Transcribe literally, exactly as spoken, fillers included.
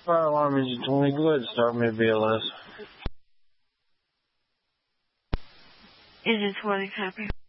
Fire alarm engine twenty, go ahead and start me B L S. Engine twenty, copy.